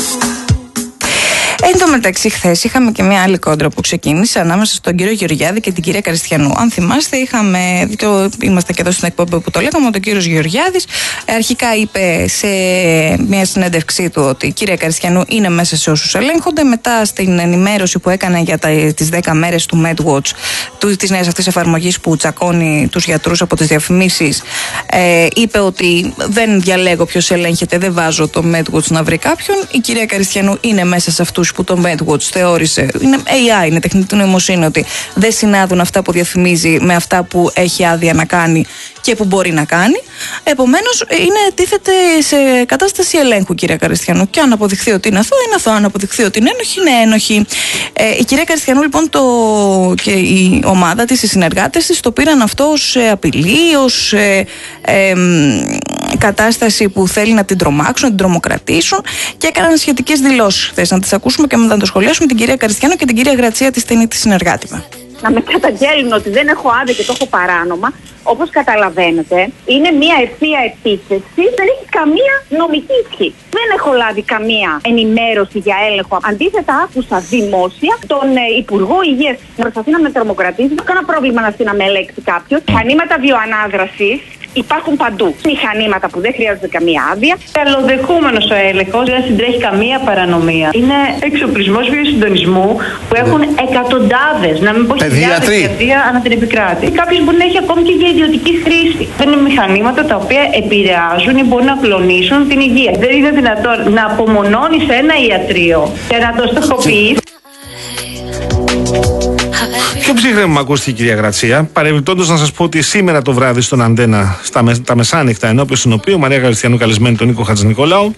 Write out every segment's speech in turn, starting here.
Εν τω μεταξύ, χθες είχαμε και μια άλλη κόντρα που ξεκίνησε ανάμεσα στον κύριο Γεωργιάδη και την κυρία Καριστιανού. Αν θυμάστε, είμαστε και εδώ στην εκπομπή που το λέγαμε, ότι ο κύριος Γεωργιάδης αρχικά είπε σε μια συνέντευξή του ότι η κυρία Καριστιανού είναι μέσα σε όσους ελέγχονται. Μετά, στην ενημέρωση που έκανε για τις 10 μέρες του MedWatch, της νέας αυτής εφαρμογής που τσακώνει τους γιατρούς από τις διαφημίσεις, είπε ότι δεν διαλέγω ποιος ελέγχεται, δεν βάζω το MedWatch να βρει κάποιον. Η κυρία Καριστιανού είναι μέσα σε αυτούς που το MedWatch θεώρησε, είναι AI, είναι τεχνητή νοημοσύνη, ότι δεν συνάδουν αυτά που διαφημίζει με αυτά που έχει άδεια να κάνει και που μπορεί να κάνει. Επομένως, τίθεται σε κατάσταση ελέγχου, κυρία Καριστιανού. Και αν αποδειχθεί ότι είναι αθώο, είναι αθώο. Αν αποδειχθεί ότι είναι ένοχη, είναι ένοχη. Η κυρία Καριστιανού, λοιπόν, και η ομάδα της, οι συνεργάτες της, το πήραν αυτό ως απειλή, ως κατάσταση που θέλει να την τρομάξουν, να την τρομοκρατήσουν, και έκαναν σχετικές δηλώσεις χθες. Να τις ακούσουμε και μετά να το σχολιάσουμε, την κυρία Καριστιανού και την κυρία Γρατσία, τη στενή της συνεργάτη μας. Να με καταγγέλνουν ότι δεν έχω άδεια και το έχω παράνομα, όπως καταλαβαίνετε, είναι μια ευθεία επίθεση, δεν έχει καμία νομική ισχύ. Δεν έχω λάβει καμία ενημέρωση για έλεγχο. Αντίθετα, άκουσα δημόσια τον Υπουργό Υγείας να προσπαθεί να με τρομοκρατήσει. Δεν έχω πρόβλημα να στείλει να με ελέγξει κάποιος. Μηχανήματα βιοανάδρασης υπάρχουν παντού. Μηχανήματα που δεν χρειάζονται καμία άδεια. Καλοδεχούμενος ο έλεγχος, δεν συντρέχει καμία παρανομία. Είναι εξοπλισμός βιοσυντονισμού που έχουν εκατοντάδες, να μην πω χιλιάδες γιατρία ανά την επικράτη. Κάποιος μπορεί να έχει ακόμη και για ιδιωτική χρήση. Δεν είναι μηχανήματα τα οποία επηρεάζουν ή μπορούν να κλονίσουν την υγεία. Δεν είναι δυνατόν να απομονώνεις ένα ιατρείο και να το στοχοποιείς. Πιο ψύχρεμα ακούστηκε η κυρία Γρατσία. Παρεμπιπτόντως, να σας πω ότι σήμερα το βράδυ στον Αντένα, τα μεσάνυχτα, ενώπιον συνοπίου, Μαρία Καριστιανού καλεσμένη τον Νίκο Χατζηνικολάου.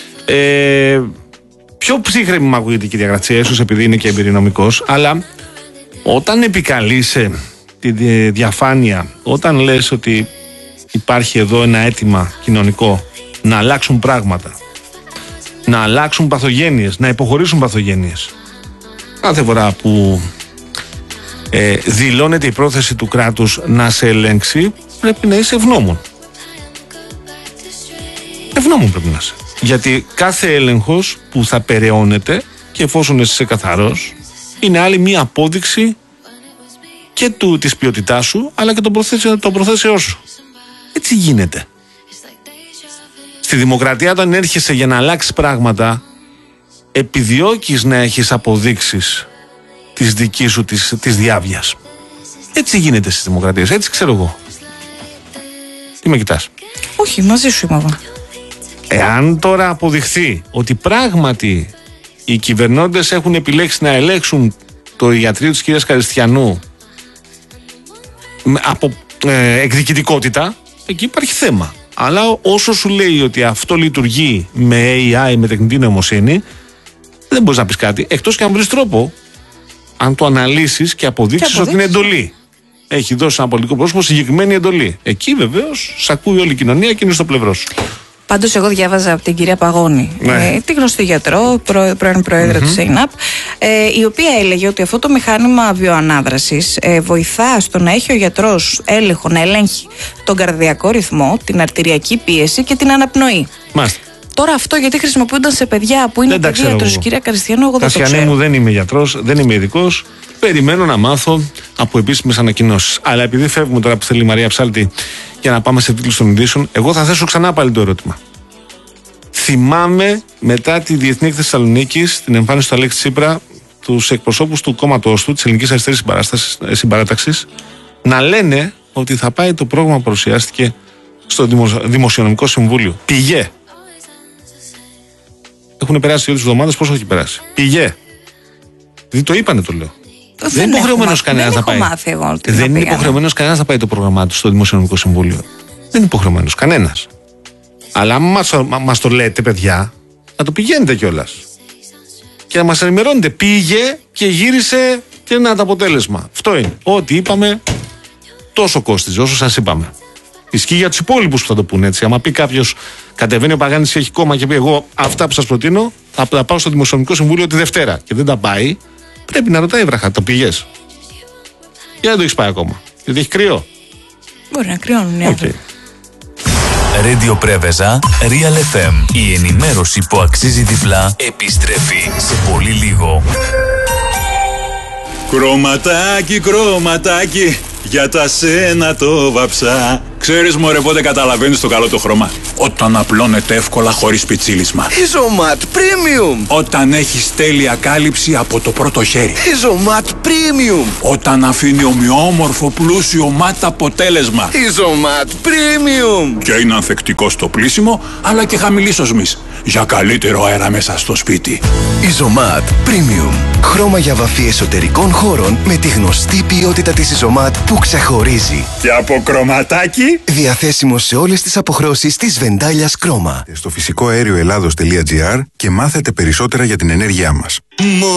Πιο ψύχρεμα ακούγεται η κυρία Γρατσία, ίσως επειδή είναι και εμπειρονομικός, αλλά όταν επικαλείσαι τη διαφάνεια, όταν λες ότι υπάρχει εδώ ένα αίτημα κοινωνικό να αλλάξουν πράγματα, να αλλάξουν παθογένειες, να υποχωρήσουν παθογένειες, κάθε φορά που δηλώνεται η πρόθεση του κράτους να σε ελέγξει, πρέπει να είσαι ευγνώμων. Ευγνώμων πρέπει να είσαι. Γιατί κάθε έλεγχος που θα περαιώνεται, και εφόσον είσαι καθαρός, είναι άλλη μία απόδειξη και της ποιότητάς σου, αλλά και των προθέσεών σου. Έτσι γίνεται. Στη δημοκρατία, όταν έρχεσαι για να αλλάξεις πράγματα, επιδιώκεις να έχεις αποδείξεις της δικής σου της διάβιας. Έτσι γίνεται στις δημοκρατίες, έτσι ξέρω εγώ. Τι με κοιτάς? Όχι, μαζί σου είμαι εγώ. Εάν τώρα αποδειχθεί ότι πράγματι οι κυβερνώντες έχουν επιλέξει να ελέγξουν το ιατρείο της κυρίας Καριστιανού από εκδικητικότητα, εκεί υπάρχει θέμα. Αλλά όσο σου λέει ότι αυτό λειτουργεί με AI, με τεχνητή νοημοσύνη, δεν μπορείς να πεις κάτι, εκτός και αν βρεις τρόπο, αν το αναλύσεις και αποδείξεις ότι είναι εντολή. Έχει δώσει ένα πολιτικό πρόσωπο συγκεκριμένη εντολή. Εκεί βεβαίως σ' ακούει όλη η κοινωνία και είναι στο πλευρό σου. Πάντως, εγώ διάβαζα από την κυρία Παγώνη, τη γνωστή γιατρό, πρώην πρόεδρο της ΕΙΝΑΠ, η οποία έλεγε ότι αυτό το μηχάνημα βιοανάδρασης βοηθά στο να έχει ο γιατρός έλεγχο, να ελέγχει τον καρδιακό ρυθμό, την αρτηριακή πίεση και την αναπνοή. Μάλιστα. Τώρα αυτό γιατί χρησιμοποιούνταν σε παιδιά που είναι παιδίατρος, η κυρία Καριστιανού, εγώ δεν το ξέρω. Μου, δεν είμαι γιατρός, δεν είμαι ειδικός. Περιμένω να μάθω από επίσημες ανακοινώσεις. Αλλά επειδή φεύγουμε τώρα που θέλει η Μαρία Ψάλτη για να πάμε σε τίτλους των ειδήσεων, εγώ θα θέσω ξανά πάλι το ερώτημα. Θυμάμαι μετά τη Διεθνή Έκθεση Θεσσαλονίκης, την εμφάνιση του Αλέξη Τσίπρα, τους εκπροσώπους του κόμματός του, της Ελληνικής Αριστερής Συμπαράταξης, να λένε ότι θα πάει το πρόγραμμα που παρουσιάστηκε στο Δημοσιονομικό Συμβούλιο. Πηγέ. Έχουν περάσει 2 εβδομάδες, πόσο έχει περάσει? Πηγέ. Δηλαδή το είπανε, το λέω. Δεν είναι υποχρεωμένος κανένας να πάει. Δεν είναι υποχρεωμένος κανένας να πάει το πρόγραμμά του στο Δημοσιονομικό Συμβούλιο. Δεν είναι υποχρεωμένος κανένας. Αλλά αν μας το λέτε, παιδιά, να το πηγαίνετε κιόλας. Και να μας ενημερώνετε. Πήγε και γύρισε και ένα το αποτέλεσμα. Αυτό είναι. Ό,τι είπαμε, τόσο κόστιζε όσο σας είπαμε. Ισχύει για τους υπόλοιπους που θα το πούνε έτσι. Άμα πει κάποιος, κατεβαίνει ο Παγάνης, έχει κόμμα και πει: εγώ αυτά που σας προτείνω θα τα πάω στο Δημοσιονομικό Συμβούλιο τη Δευτέρα, και δεν τα πάει, πρέπει να ρωτάει βραχά, το πήγες? Και δεν το έχεις πάει ακόμα. Γιατί έχει κρύο. Μπορεί να κρυώνουν οι άνθρωποι. Radio Πρέβεζα, Real FM. Η ενημέρωση που αξίζει διπλά επιστρέφει σε πολύ λίγο. Κρωματάκι, κρωματάκι, για τα σένα το βαψά. Ξέρεις μωρέ πότε καταλαβαίνεις το καλό το χρώμα? Όταν απλώνεται εύκολα χωρίς πιτσίλισμα. Isomat Premium. Όταν έχεις τέλεια κάλυψη από το πρώτο χέρι. Isomat Premium. Όταν αφήνει ομοιόμορφο πλούσιο ματ αποτέλεσμα. Isomat Premium. Και είναι ανθεκτικό στο πλύσιμο αλλά και χαμηλής οσμής, για καλύτερο αέρα μέσα στο σπίτι. Isomat Premium. Χρώμα για βαφή εσωτερικών χώρων με τη γνωστή ποιότητα της Isomat που ξεχωρίζει. Και από κρωματάκι. Διαθέσιμο σε όλες τις αποχρώσεις της Βεντάλιας Κρόμα. Στο φυσικοαέριος Ελλάδος.gr και μάθετε περισσότερα για την ενέργειά μας.